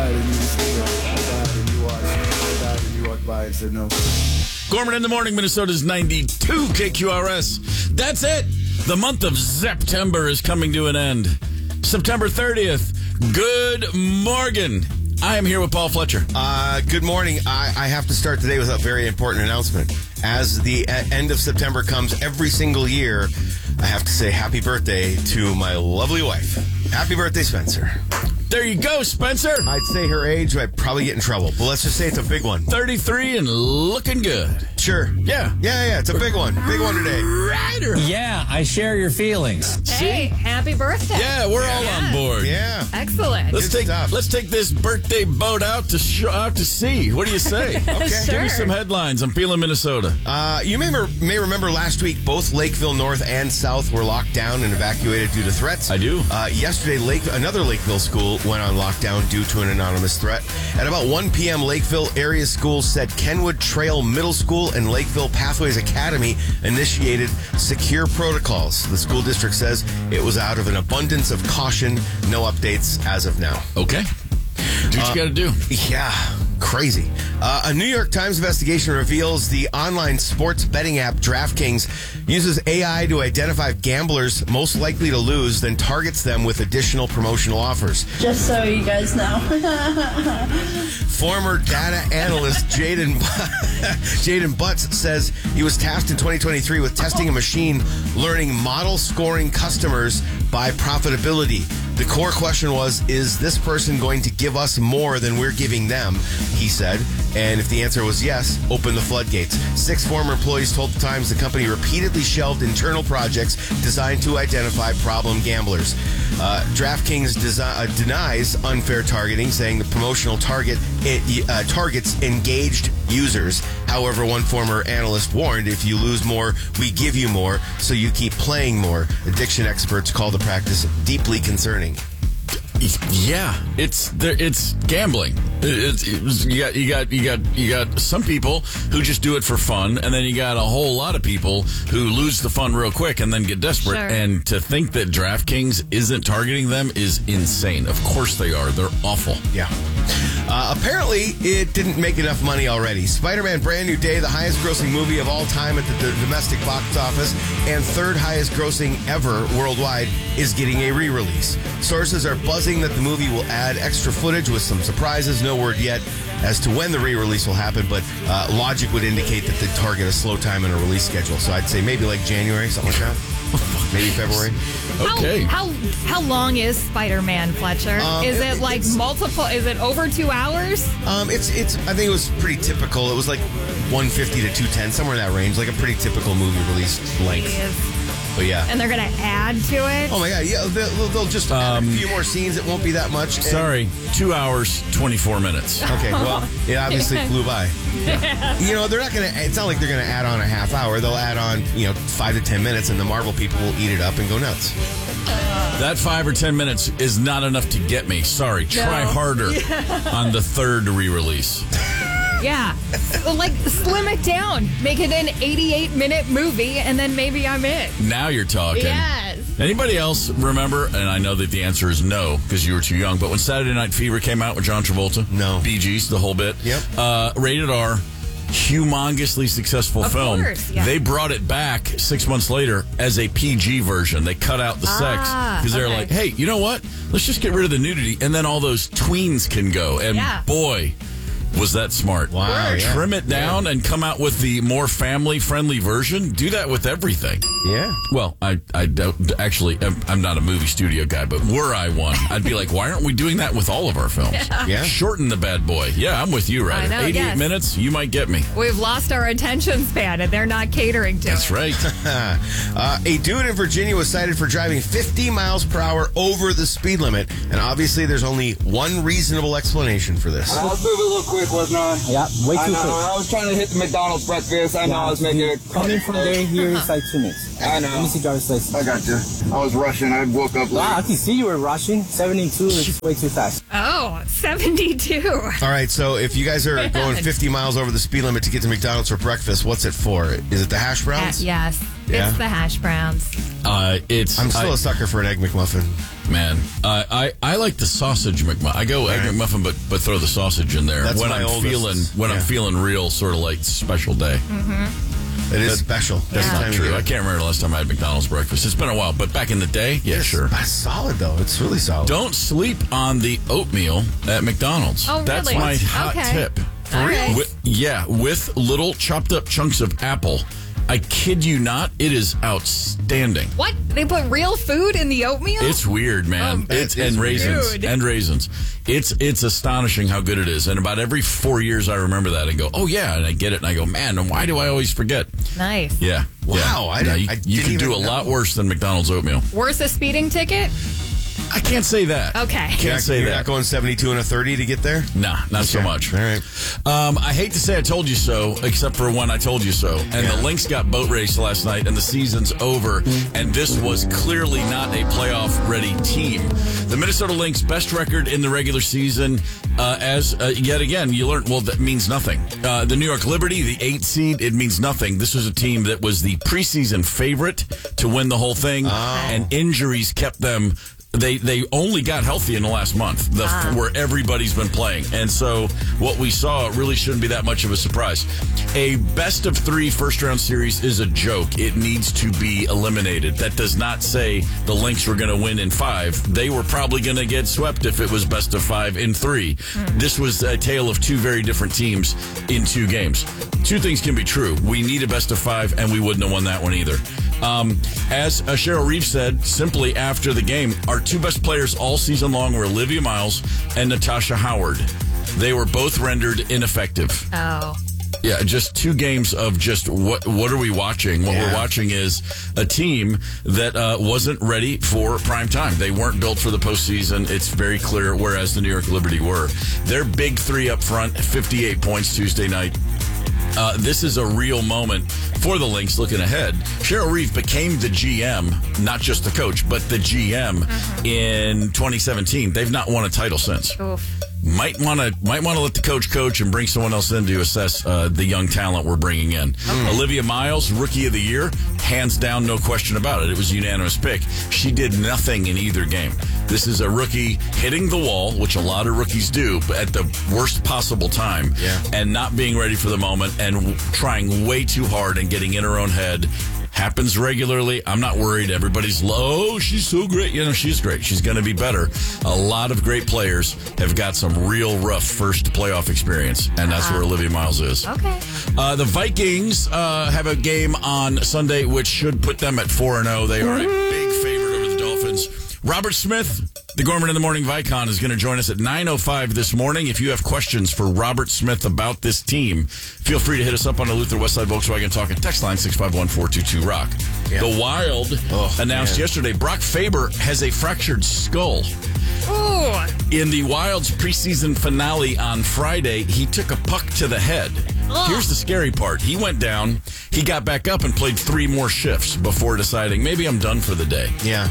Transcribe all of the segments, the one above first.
died and you said no. I died and you watched. I died and you walked by and said no. Gorman in the morning, Minnesota's 92 KQRS. That's it. The month of September is coming to an end. September 30th. Good morning. I am here with Paul Fletcher. Good morning. I have to start today with a very important announcement. As the end of September comes every single year, I have to say happy birthday to my lovely wife. Happy birthday, Spencer. There you go, Spencer. I'd say her age, I'd probably get in trouble. But let's just say it's a big one. 33 and looking good. Sure. Yeah. Yeah, it's a big one. Big one today. Rider. Yeah, I share your feelings. Hey, happy birthday. Yeah, we're all on board. Yeah. Excellent. Let's take this birthday boat out to sea. What do you say? Okay. Sure. Give me some headlines. I'm feeling Minnesota. You may remember last week, both Lakeville North and South were locked down and evacuated due to threats. I do. Yesterday, another Lakeville school went on lockdown due to an anonymous threat. At about 1 p.m., Lakeville area schools said Kenwood Trail Middle School and Lakeville Pathways Academy initiated secure protocols. The school district says it was out of an abundance of caution. No updates as of now. Okay. Do what you got to do. Yeah, crazy. A New York Times investigation reveals the online sports betting app DraftKings uses AI to identify gamblers most likely to lose, then targets them with additional promotional offers. Just so you guys know. Former data analyst Jaden Butts says he was tasked in 2023 with testing a machine learning model scoring customers by profitability. The core question was, is this person going to give us more than we're giving them? He said. And if the answer was yes, open the floodgates. 6 former employees told the Times the company repeatedly shelved internal projects designed to identify problem gamblers. DraftKings denies unfair targeting, saying the promotional targets engaged users. However, one former analyst warned, if you lose more, we give you more, so you keep playing more. Addiction experts call the practice deeply concerning. Yeah, it's gambling. You got some people who just do it for fun, and then you got a whole lot of people who lose the fun real quick and then get desperate. Sure. And to think that DraftKings isn't targeting them is insane. Of course they are. They're awful. Yeah. Apparently, it didn't make enough money already. Spider-Man Brand New Day, the highest grossing movie of all time at the domestic box office and third highest grossing ever worldwide, is getting a re-release. Sources are buzzing that the movie will add extra footage with some surprises. No word yet as to when the re-release will happen, but logic would indicate that they target a slow time in a release schedule. So I'd say maybe like January, something like that. Maybe February. Okay. How long is Spider-Man, Fletcher? Is it like multiple? Is it over 2 hours? It's. I think it was pretty typical. It was like 150 to 210, somewhere in that range, like a pretty typical movie release length. Jeez. But yeah. And they're gonna add to it. Oh my God! Yeah, they'll just add a few more scenes. It won't be that much. Sorry, 2 hours, 24 minutes. Okay, well, it obviously flew by. You know, they're not gonna. It's not like they're gonna add on a half hour. They'll add on 5 to 10 minutes, and the Marvel people will eat it up and go nuts. That 5 or 10 minutes is not enough to get me. Sorry, try harder on the third re-release. Yeah, like slim it down, make it an 88-minute movie, and then maybe I'm in. Now you're talking. Yes. Anybody else remember, and I know that the answer is no, because you were too young, but when Saturday Night Fever came out with John Travolta? No. Bee Gees, the whole bit. Yep. Rated R, humongously successful film. Course, yeah. They brought it back 6 months later as a PG version. They cut out the sex because they're like, hey, you know what? Let's just get rid of the nudity, and then all those tweens can go. And boy, was that smart. Wow. Yeah. Trim it down and come out with the more family-friendly version. Do that with everything. Yeah. Well, I don't, actually, I'm not a movie studio guy, but were I one, I'd be like, why aren't we doing that with all of our films? Yeah. Shorten the bad boy. Yeah, I'm with you, Ryder. 88 minutes, you might get me. We've lost our attention span, and they're not catering to That's it. right. A dude in Virginia was cited for driving 50 miles per hour over the speed limit, and obviously there's only one reasonable explanation for this. I was moving a little quick, wasn't I? Yeah, way too quick. I was trying to hit the McDonald's breakfast. I know I was making it. Coming from there here is like 2 minutes. I know. Let me see driver's license. I got you. I was rushing. I woke up late. Wow, I can see you were rushing. 72 is way too fast. Oh, 72. All right, so if you guys are going 50 miles over the speed limit to get to McDonald's for breakfast, what's it for? Is it the hash browns? Yes, Yeah? it's the hash browns. I'm I'm still a sucker for an Egg McMuffin. Man, I like the sausage McMuffin. I go Egg McMuffin, but throw the sausage in there That's when my I'm oldest. I'm feeling real, sort of like special day. It is special. That's Time not of true. year. I can't remember the last time I had McDonald's breakfast. It's been a while, but back in the day, yeah, sure. That's solid, though. It's really solid. Don't sleep on the oatmeal at McDonald's. Oh, That's really? my hot Okay. tip. All right. With little chopped up chunks of apple. I kid you not, it is outstanding. What? They put real food in the oatmeal? It's weird, man. It is raisins weird. and raisins. It's astonishing how good it is. And about every 4 years, I remember that and go, oh yeah, and I get it, and I go, man, why do I always forget? Nice. Yeah. Wow, Yeah. I You didn't can do a even lot know. worse than McDonald's oatmeal. Worth a speeding ticket? I can't say that. Okay. Can't say You're that. not going 72 and a 30 to get there? Nah, not so Okay. much. All right. I hate to say I told you so, except for when I told you so. And Yeah. the Lynx got boat race last night, and the season's over. And this was clearly not a playoff-ready team. The Minnesota Lynx best record in the regular season. Yet again, you learned, well, that means nothing. The New York Liberty, the 8 seed, it means nothing. This was a team that was the preseason favorite to win the whole thing, and injuries kept them. They only got healthy in the last month, where everybody's been playing. And so what we saw really shouldn't be that much of a surprise. A best of 3 first-round series is a joke. It needs to be eliminated. That does not say the Lynx were going to win in 5. They were probably going to get swept if it was best of 5 in 3. This was a tale of 2 very different teams in 2 games. 2 things can be true. We need a best of 5, and we wouldn't have won that one either. As Cheryl Reeve said, simply after the game, our 2 best players all season long were Olivia Miles and Natasha Howard. They were both rendered ineffective. Oh. Yeah, just 2 games of just what are we watching? What we're watching is a team that wasn't ready for prime time. They weren't built for the postseason. It's very clear, whereas the New York Liberty were. Their big 3 up front, 58 points Tuesday night. This is a real moment for the Lynx looking ahead. Cheryl Reeve became the GM, not just the coach, but the GM in 2017. They've not won a title since. Oof. Might want to let the coach and bring someone else in to assess the young talent we're bringing in. Olivia Miles, Rookie of the Year, hands down, no question about it. It was a unanimous pick. She did nothing in either game. This is a rookie hitting the wall, which a lot of rookies do, but at the worst possible time, and not being ready for the moment and trying way too hard and getting in her own head. Happens regularly. I'm not worried. Everybody's low. She's so great. You know, she's great. She's going to be better. A lot of great players have got some real rough first playoff experience, and that's where Olivia Miles is. Okay. The Vikings have a game on Sunday, which should put them at 4-0. They are a big favorite over the Dolphins. Robert Smith, the Gorman in the Morning Vicon, is going to join us at 9:05 this morning. If you have questions for Robert Smith about this team, feel free to hit us up on the Luther Westside Volkswagen Talk and text line 651-422-ROCK. Yeah. The Wild announced yesterday Brock Faber has a fractured skull. Ooh. In the Wild's preseason finale on Friday, he took a puck to the head. Here's the scary part. He went down, he got back up and played 3 more shifts before deciding, maybe I'm done for the day. Yeah.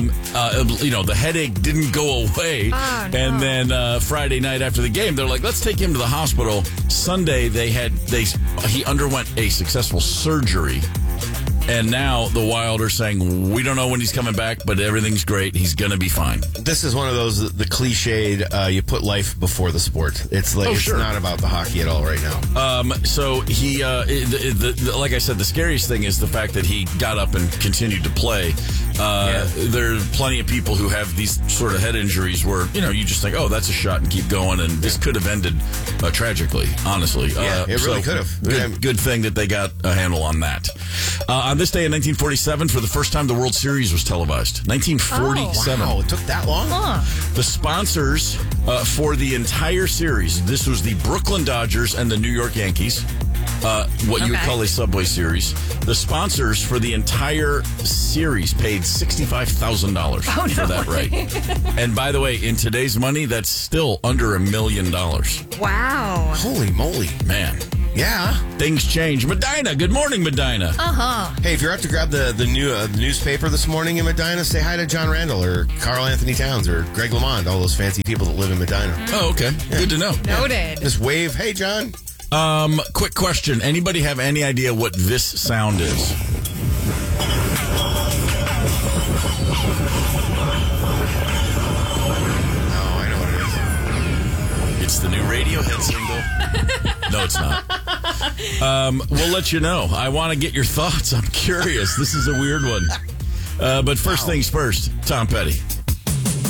The headache didn't go away. Oh, no. And then Friday night after the game, they're like, let's take him to the hospital. Sunday, he underwent a successful surgery. And now the Wild are saying, we don't know when he's coming back, but everything's great. He's going to be fine. This is one of those, the cliched, you put life before the sport. It's like, it's sure. not about the hockey at all right now. So he, like I said, the scariest thing is the fact that he got up and continued to play. There are plenty of people who have these sort of head injuries where, you just think, oh, that's a shot and keep going. And this could have ended tragically, honestly. Yeah, it really could have. Good thing that they got a handle on that. On this day in 1947, for the first time, the World Series was televised. 1947. Wow, it took that long? The sponsors for the entire series, this was the Brooklyn Dodgers and the New York Yankees. What you would call a Subway Series. The sponsors for the entire series paid $65,000 for that right. And by the way, in today's money, that's still under $1 million. Wow. Holy moly. Man. Yeah. Things change. Medina, good morning, Medina. Hey, if you're out to grab the newspaper this morning in Medina, say hi to John Randall or Carl Anthony Towns or Greg LeMond, all those fancy people that live in Medina. Oh, okay. Yeah. Good to know. Noted. Just wave, hey, John. Quick question. Anybody have any idea what this sound is? It's the new Radiohead single. No, it's not. We'll let you know. I want to get your thoughts. I'm curious. This is a weird one. But first things first, Tom Petty.